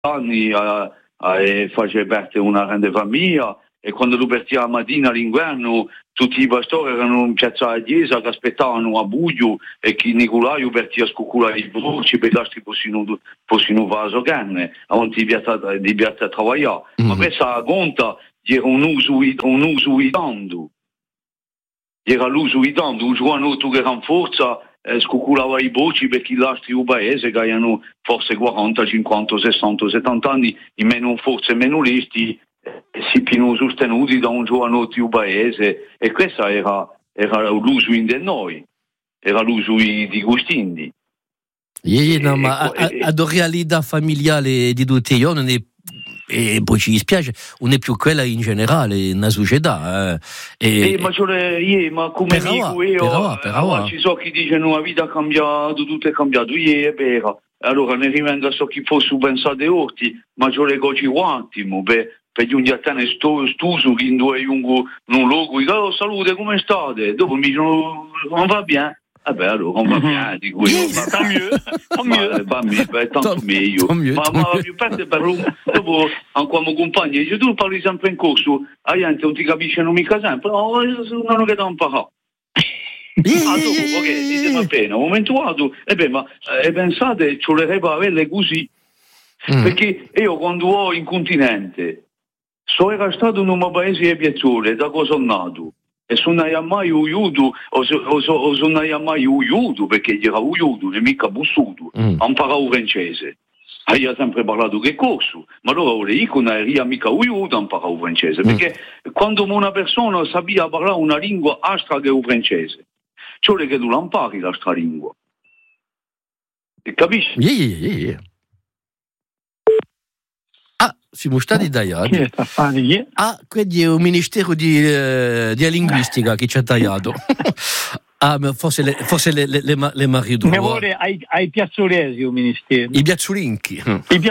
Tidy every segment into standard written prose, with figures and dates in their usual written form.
anni faceva parte una grande famiglia, e quando lui partiva la mattina all'inverno tutti i pastori erano in piazza della chiesa che aspettavano a buio, e che Nicolaio partiva a scuccolare i voci per che possino fare la sogane avanti di piazza a lavorare. Ma questa conta era un uso idando, era l'uso idando, un giorno che era in forza scuccolava i voci per chi l'altri un paese che hanno forse 40, 50, 60, 70 anni in meno forze meno listi, si più sostenuti da un giovane di un paese, e questo era l'uso di noi, era l'uso di Gustindi. No, ma la realtà familiare di tutti io non è, e poi ci dispiace, non è più quella in generale nella società. Ma come dico io, ci sono chi dicono la vita è cambiata, tutto è cambiato, è vero. Allora ne rivenga so chi fosse pensate orti, ma io le cose un attimo, per giungere a te stuso che non luogo, dico salute, come state? Dopo mi dicono non va bene. Vabbè, allora non va bene, dico io, ma tanto meglio. Ma più parte per dopo come compagni dice tu parli sempre in corso, la gente non ti capiscono mica sempre, no, non che da un po'. Dopo, ok, ditemi appena, un momento dato, ma pensate, ci vorrebbe averle così, perché io quando ho in continente era stato in un paese di piazzole, da cosa sono nato, e sono mai uiuto, o sono mai uiuto, perché era uiuto, non è mica bussuto, ho imparato francese. Io ho sempre parlato che corso, ma allora io non ero mica uiuto a imparare il francese, perché quando una persona sapeva parlare una lingua altra che il francese, cioè che tu la impari l'altra lingua. Capisci? Siamo stati tagliati. Quindi è un ministero di linguistica che ci ha tagliato. Ma forse le marito. Ne vuole ai piazzolesi un ministero. I piazzolinchi.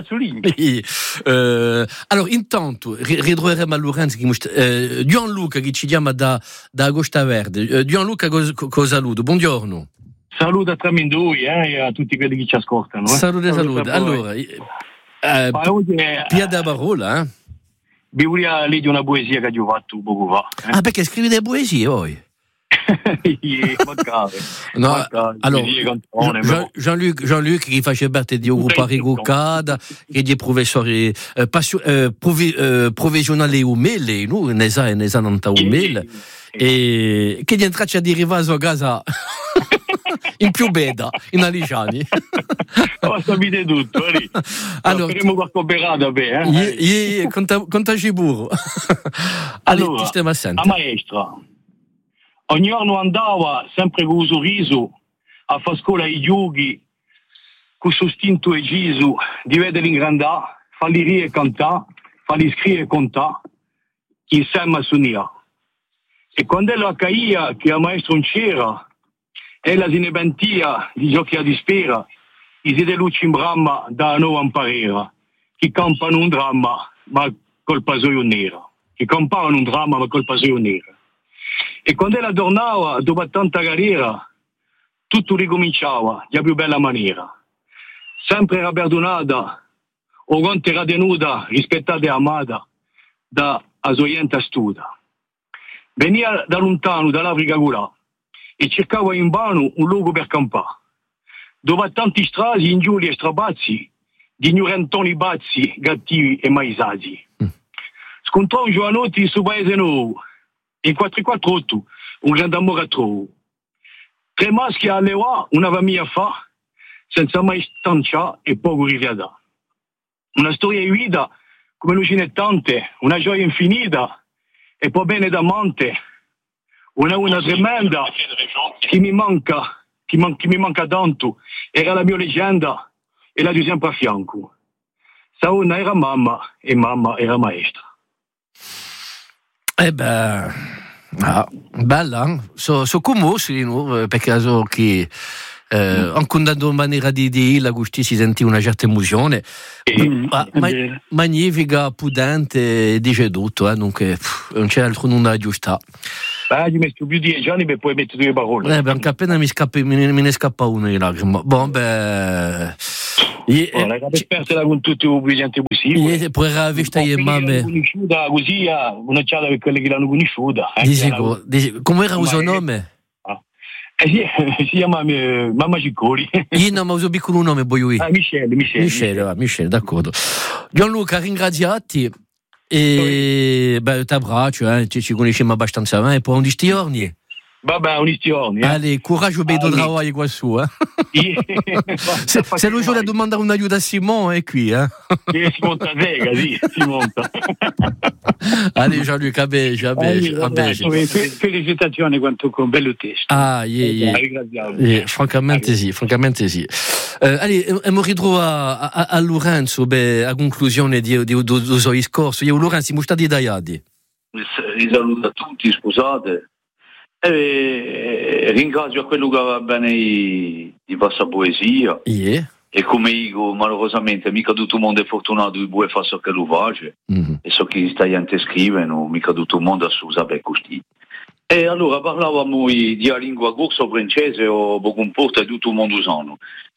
Allora, intanto ritroveremo a Lorenzo Gianluca che ci chiama da Costa Verde. Gianluca, saluto. Buongiorno. Saluto a Tramindui e a tutti quelli che ci ascoltano. Salute. Allora, Pia da parola, vi voglio leggere una poesia che ho fatto poco fa. Perché scrivi delle poesie voi? No, allora Jean-Luc che faceva parte di un gruppo Rigocada, che è professore provvisionale umile, no? Ne sa non ta umile, e che entra a derivare a casa in più beda, in Aliciani. Ho sapete tutto, allora faremo qualche operata conta Ciburo. Allora, ti stiamo a sentire. La maestra ogni giorno andava sempre con un sorriso a fare scuola ai yoghi, con sostinto e giso di vederli ingrandare, farli ridere e cantare, farli scrivere e contare, insieme a suonare. E quando ella caia, che la maestra non c'era, ella se ne pentia di giochi a dispera, i siete luci in bramma da nuova imparera, che campano un dramma ma colpa sua nera, che campavano un dramma ma colpa sua nera. E quando ella tornava, dopo tanta carriera, tutto ricominciava di più bella maniera. Sempre era perdonata, o quanto era tenuta, rispettata e amata, da asoiente astuta. Veniva da lontano, dall'Africa Gulà, e cercava invano un luogo per campare. Dove tanti strasi, ingiuri e strabazzi, di ignorantoni bazzi, gattivi e maisati. Scontrò un giovanotti su paese nuovo, in 448, un grande amore a trovo. 3 maschi a leva, una famiglia fa, senza mai stanciare e poco rifiatare. Una storia di vita come lucinettante, una gioia infinita, e poi bene d'amante, una tremenda che mi manca tanto, era la mia leggenda e la di sempre a fianco. Sauna era mamma e mamma era maestra. Bella, so commossi, no? Perché so che anche in maniera di la Gusti si sentì una certa emozione, magnifica, pudente, dice tutto, dunque non c'è altro non da aggiustare. Gli metto più di 10 anni per poi mettere 2 parole. Anche appena me ne scappa una di lacrima. La capesperta con tutti i presenti possibili. Poi era vista e mamme. Conosciuta così, una ciata per quelli che l'hanno conosciuta. Come era il suo nome? Si chiama Mamma Ciccoli. Io non mi uso piccolo nome, poi Michele, d'accordo. Gianluca, ringraziati. E ti abbraccio, ci conosciamo abbastanza bene, poi 11 giorni. Vabbè, 11 giorni. Allez, coraggio per il lavoro qua su. Se lo giuro di mandare un aiuto a Simone, è qui. Si monta a Vega, sì, si monta. Allez, Gianluca, beige. Felicitazioni quanto con bello testo. Francamente sì. Allez, mi ritrovo a Lorenzo, a conclusione di suo discorso. Io, Lorenzo, siamo stati daiati. Vi saluto a tutti, scusate. Ringrazio a quello che va bene di passa poesia. E come dico, malorosamente mica tutto il mondo è fortunato di buone fare che lo face. E so che sta gente scrivono, mica tutto il mondo si usa per così. E allora parlavamo di lingua corsa francese o comporta e tutto il mondo usano.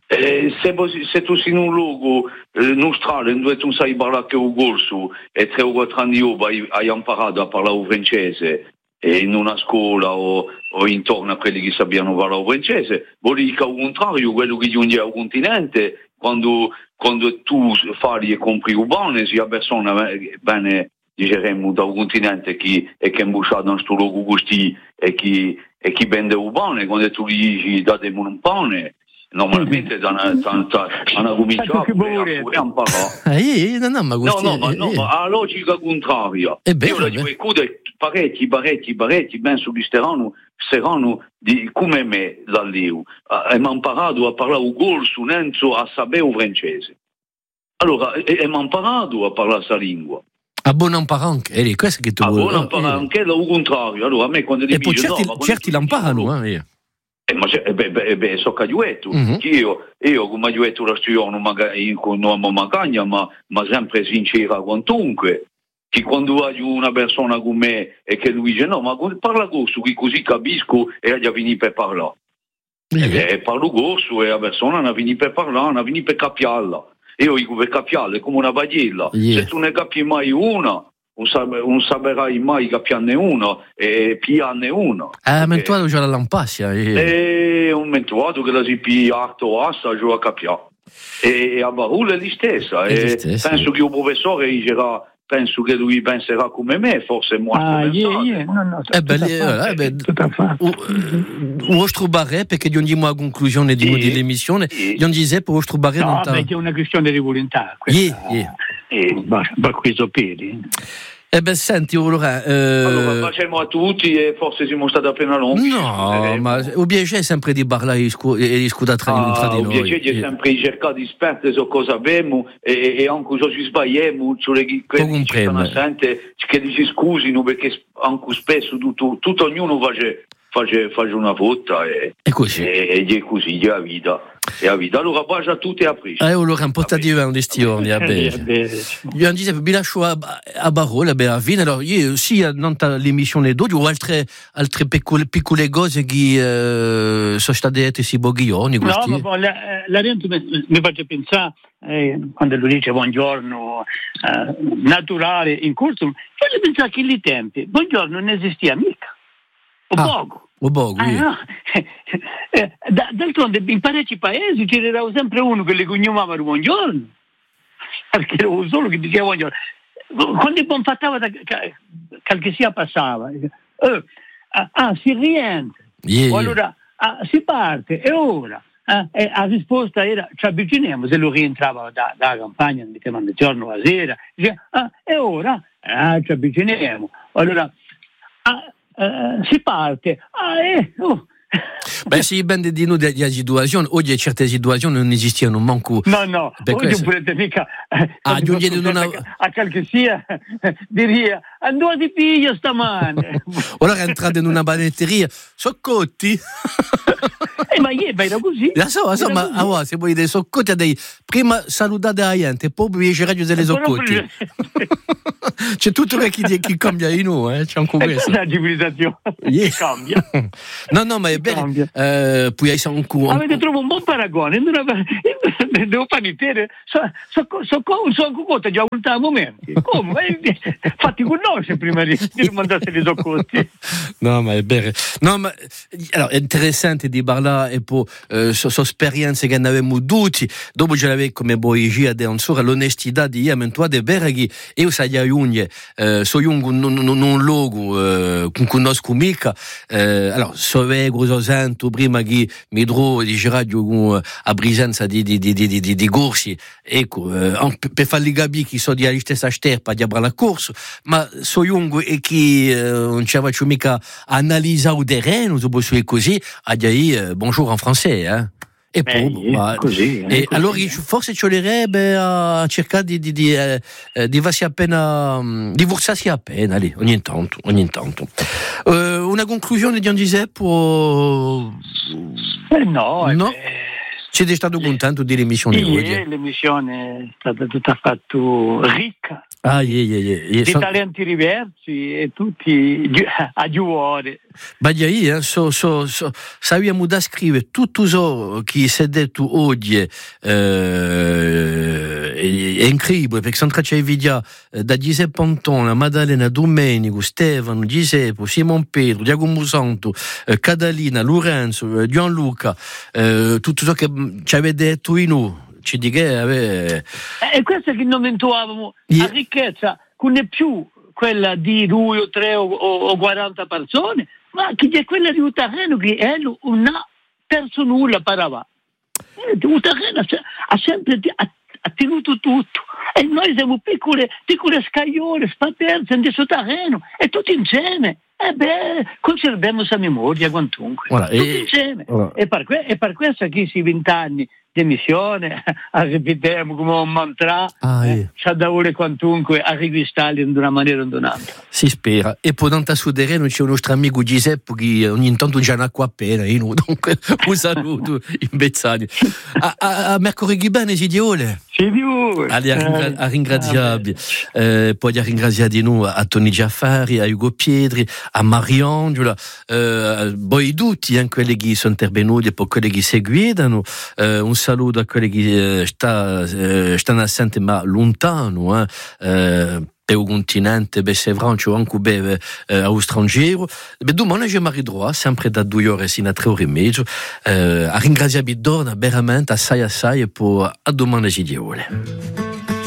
Se tu sei in un luogo in Australia dove tu sai parlare che il corso e 3 o 4 anni hai imparato a parlare francese in una scuola o intorno a quelli che sappiano parlare francese, vuol dire che al contrario quello che giunge al continente quando tu fai e compri urbane sia persona bene diremmo dal continente che è imbusciato in questo luogo così e chi vende urbane quando tu gli dici datemi un pane normalmente hanno cominciato a imparare. No, la logica contraria. Io la dico, parecchi penso che saranno come me dall'EU e mi hanno imparato a parlare il corso senza a sapere il francese. Allora, mi hanno imparato a parlare questa lingua. A buon imparare anche, questo che tu vuoi. A buon imparare anche, al contrario. Allora, a me quando e poi certi l'imparano, ma so cagliuetto, io come cagliuetto la studiano magari con una magagna, ma sempre sincera quantunque, che quando hai una persona come me e che lui dice no, ma parla corso, che così capisco e già finì per parlare. E parlo corso e la persona non finì per parlare, non finì per capiarla. Io dico per capiarla è come una bagliella, se tu ne capi mai una, non saperai mai capiarne una e piarne una. Mentuato già la lampassia. È un mentuato che la si pia arto assa giù a capiare. E a Barulla è la stessa. Penso che il professore dicerà, penso che lui penserà come me, forse vostro barè, perché non diamo la conclusione dell'emissione, non dice per vostro barè no, perché è una questione di volontà questo peli. Senti, allora facciamo a tutti e forse siamo stati appena lunghi. No, ma il piacere è sempre di parlare e discutere tra di noi. Il piacere è sempre di cercare di sperdere su cosa abbiamo e anche se ci sbagliamo sulle che che dici scusino perché anche spesso tutto ognuno face una volta e è così è la vita. Allora bacia a tutti e a presto. Allora un po' di questi giorni io dice vi lascio a Barola a fine allora io sia non l'emissione d'oggi o altre piccole cose che sono state dette si boghioni no ma la gente mi faccio pensare quando lui dice buongiorno naturale in corso faccio pensare che lì tempi buongiorno non esisteva mica o poco no. D'altronde in parecchi paesi c'era sempre uno che le cognomava buongiorno perché era solo che diceva buongiorno quando non fattava qualche sia passava si rientra allora si parte e ora e la risposta era ci avviciniamo se lo rientrava da campagna mettevano il giorno la sera diceva, e ora ci avviciniamo allora si parte Beh, si dipende di noi della situazione. Oggi certe situazioni non esistevano manco. No, oggi non potete mica a qualche sia diria andò di piglio stamane. Ora entrate in una banetteria, soccotti. Ma era così. Ma se vuoi dei soccotti, prima salutare la gente, poi invece radio delle soccotti. C'è tutto chi cambia in noi, c'è anche questo. La civilizzazione cambia. No, ma è bene. Poi hai un cuore. Avete trovato un buon paragone. Devo fare il tere. Sono conto già un momento. Come? Fatti conoscere prima di mandarsi le soccotti. No, ma è vero. No, ma allora, è interessante di parlare e poi sono esperienze che ne avevamo tutti. Dopo ce l'avevo come boigia di ansura l'onestà di io, ma tu è vero che io sai a Junge, so Junge non logo, che conosco mica. Allora, so vero, so sento prima che mi trovo di radio a presenza di corsi, ecco, per farli capire che sono di stessa sterpa di la corsa, ma so Junge e che non ci faccio mica analizzare il terreno, se così, a dire bonjour en français, E poi, così, e così, allora forse ci vorrebbe a cercare di farsi appena, divorzarsi appena lì, ogni tanto. Una conclusione di Giuseppe? No. Siete stato contento dell'emissione di oggi? L'emissione è stata tutta fatto ricca. Di talenti diversi e tutti a giuore. Bagliai, sappiamo da scrivere tutto ciò che si è detto oggi, è incredibile, perché sono tracciati video da Giuseppe Antone, Maddalena, Domenico, Stefano, Giuseppe, Simon Pedro, Giacomo Santo, Catalina, Lorenzo, Gianluca, tutto ciò che ci avete detto in noi. Ci dica e questo è che non avevamo la ricchezza non è più quella di 2 o 3 o 40 persone, ma che è quella di un terreno che non ha perso nulla per avanti. Un terreno ha sempre tenuto tutto e noi siamo piccole scagliole spaterze in questo terreno e tutti insieme. Conserviamo questa memoria quantunque, tutti insieme. E per questo che si 20 anni di missione ripetiamo come un mantra, c'ha da vuole quantunque a rivistarli in una maniera o in un'altra. Si spera. E poi dans sul terreno c'è un nostro amico Giuseppe che ogni tanto già n'acqua appena, dunque un saluto in Bezzani. A mercoledì bene, Sidiole. Allez, a ringraziarvi. Poi a ringraziare di noi a Tony Giaffari, a Ugo Piedri, a Mariangela, poi tutti, quelli che sono intervenuti e poi quelli che seguitano. Un saluto a quelli che stanno assenti ma lontano, per il continente, se Francia o anche allo straniero. Domani ci arriverò sempre da 2 ore sino a 3 ore e mezzo. A ringraziarvi veramente assai e poi a domani ci diole.